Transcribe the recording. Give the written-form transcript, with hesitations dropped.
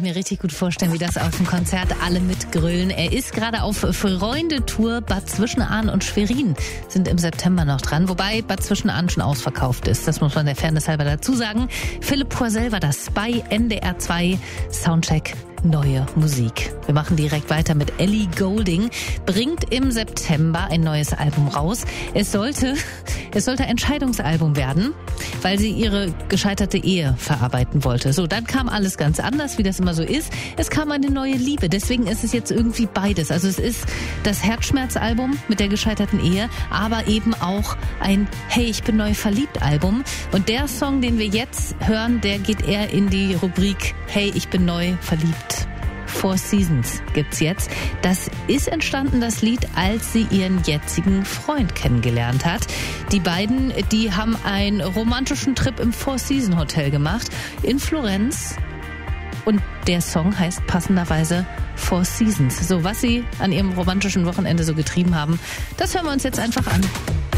mir richtig gut vorstellen, wie das auf dem Konzert alle mitgrölen. Er ist gerade auf Freunde-Tour. Bad Zwischenahn und Schwerin sind im September noch dran, wobei Bad Zwischenahn schon ausverkauft ist. Das muss man der Fairness halber dazu sagen. Philipp Poisel war das bei NDR 2 Soundcheck Neue Musik. Wir machen direkt weiter mit Ellie Goulding. Bringt im September ein neues Album raus. Es sollte ein Scheidungsalbum werden, weil sie ihre gescheiterte Ehe verarbeiten wollte. So, dann kam alles ganz anders, wie das immer so ist. Es kam eine neue Liebe. Deswegen ist es jetzt irgendwie beides. Also es ist das Herzschmerzalbum mit der gescheiterten Ehe, aber eben auch ein Hey, ich bin neu verliebt Album. Und der Song, den wir jetzt hören, der geht eher in die Rubrik Hey, ich bin neu verliebt. Four Seasons gibt's jetzt. Das ist entstanden, das Lied, als sie ihren jetzigen Freund kennengelernt hat. Die beiden, die haben einen romantischen Trip im Four Seasons Hotel gemacht in Florenz. Und der Song heißt passenderweise Four Seasons. So, was sie an ihrem romantischen Wochenende so getrieben haben, das hören wir uns jetzt einfach an.